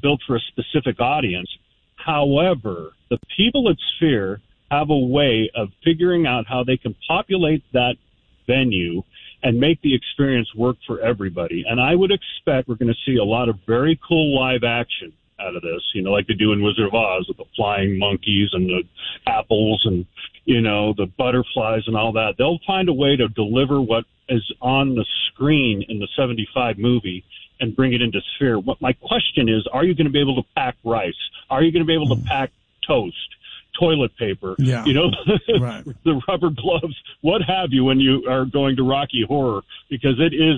built for a specific audience. However, the people at Sphere have a way of figuring out how they can populate that venue and make the experience work for everybody. And I would expect we're going to see a lot of very cool live action out of this, like they do in Wizard of Oz with the flying monkeys and the apples and, the butterflies and all that. They'll find a way to deliver what is on the screen in the 75 movie and bring it into Sphere. What my question is, are you going to be able to pack rice? Are you going to be able to pack toast, toilet paper, right. the rubber gloves, what have you, when you are going to Rocky Horror? Because it is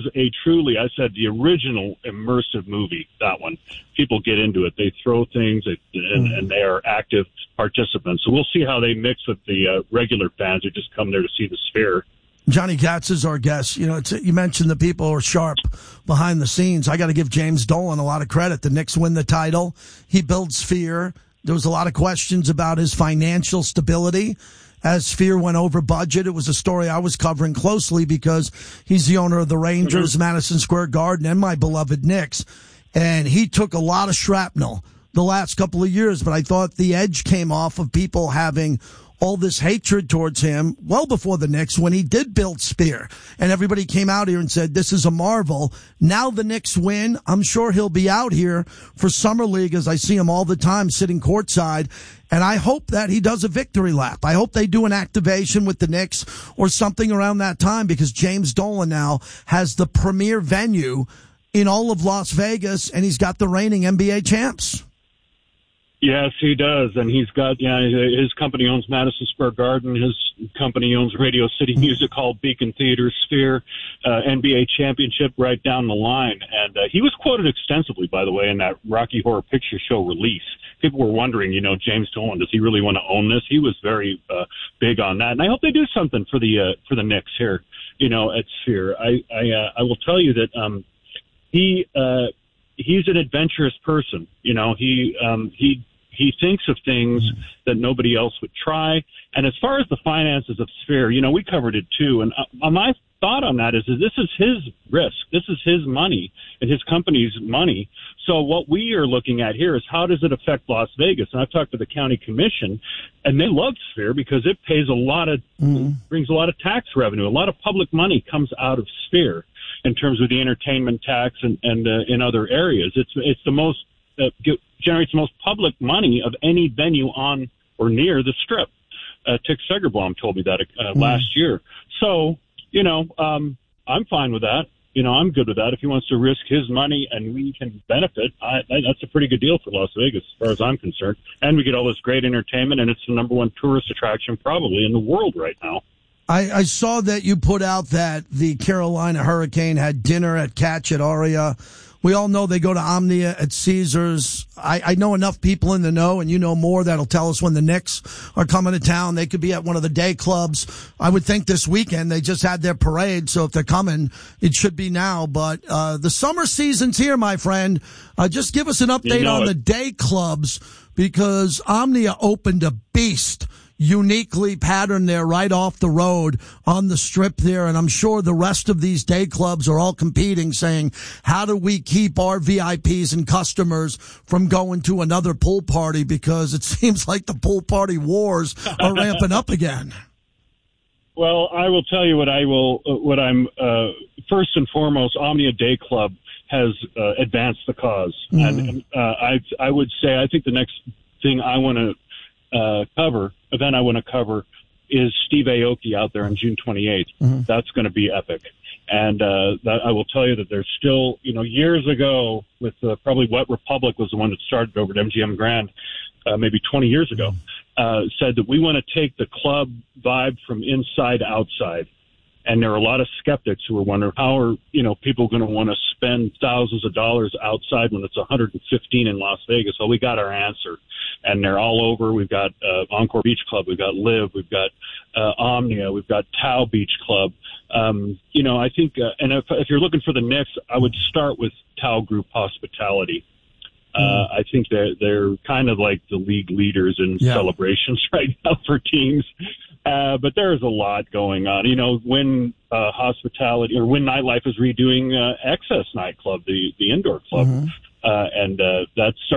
the original immersive movie, that one. People get into it. They throw things, and they are active participants. So we'll see how they mix with the regular fans who just come there to see the Sphere. Johnny Katz is our guest. You mentioned the people who are sharp behind the scenes. I got to give James Dolan a lot of credit. The Knicks win the title. He built Sphere. There was a lot of questions about his financial stability as Sphere went over budget. It was a story I was covering closely because he's the owner of the Rangers, Madison Square Garden, and my beloved Knicks. And he took a lot of shrapnel the last couple of years, but I thought the edge came off of people having all this hatred towards him well before the Knicks when he did build Sphere. And everybody came out here and said, this is a marvel. Now the Knicks win. I'm sure he'll be out here for Summer League, as I see him all the time sitting courtside. And I hope that he does a victory lap. I hope they do an activation with the Knicks or something around that time, because James Dolan now has the premier venue in all of Las Vegas, and he's got the reigning NBA champs. Yes, he does, and he's got his company owns Madison Square Garden. His company owns Radio City Music Hall, Beacon Theater, Sphere, NBA championship right down the line. And he was quoted extensively, by the way, in that Rocky Horror Picture Show release. People were wondering, James Dolan, does he really want to own this? He was very big on that, and I hope they do something for the Knicks here, at Sphere. I will tell you that he's an adventurous person. He thinks of things that nobody else would try. And as far as the finances of Sphere, we covered it too. And my thought on that is this is his risk. This is his money and his company's money. So what we are looking at here is how does it affect Las Vegas? And I've talked to the county commission, and they love Sphere because it pays brings a lot of tax revenue. A lot of public money comes out of Sphere in terms of the entertainment tax and in other areas. It's the most generates the most public money of any venue on or near the Strip. Tick Segerbaum told me that last year. So, I'm fine with that. I'm good with that. If he wants to risk his money and we can benefit, that's a pretty good deal for Las Vegas as far as I'm concerned. And we get all this great entertainment, and it's the number one tourist attraction probably in the world right now. I saw that you put out that the Carolina Hurricane had dinner at Catch at Aria. We all know they go to Omnia at Caesars. I know enough people in the know, and you know more, that'll tell us when the Knicks are coming to town. They could be at one of the day clubs. I would think this weekend. They just had their parade, so if they're coming, it should be now. But the summer season's here, my friend. Just give us an update on the day clubs, because Omnia opened a beast, uniquely patterned there right off the road on the Strip there. And I'm sure the rest of these day clubs are all competing, saying, how do we keep our VIPs and customers from going to another pool party? Because it seems like the pool party wars are ramping up again. Well, I will tell you what I'm first and foremost, Omnia Day Club has advanced the cause. And I would say, I think the next thing I want to event I want to cover is Steve Aoki out there on June 28th. That's going to be epic. And that I will tell you that there's still, years ago with probably Wet Republic was the one that started over at MGM Grand maybe 20 years ago, said that we want to take the club vibe from inside outside. And there are a lot of skeptics who are wondering how are, people going to want to spend thousands of dollars outside when it's 115 in Las Vegas. Well, we got our answer, and they're all over. We've got Encore Beach Club, we've got Live, we've got Omnia, we've got Tao Beach Club. I think, and if you're looking for the Knicks, I would start with Tao Group Hospitality. I think they're kind of like the league leaders in celebrations right now for teams. But there's a lot going on. When hospitality or when Nightlife is redoing Excess Nightclub, the indoor club, and that's